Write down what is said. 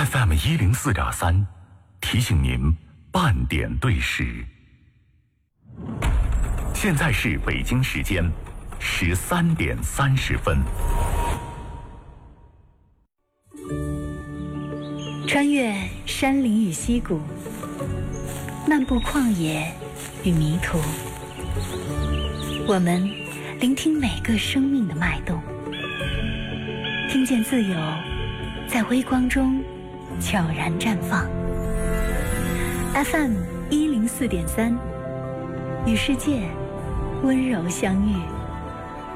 FM104.3，提醒您半点对时。现在是北京时间13点30分。 穿越山林与溪谷，漫步旷野与迷途，我们聆听每个生命的脉动，听见自由在微光中悄然绽放。FM104.3，与世界温柔相遇。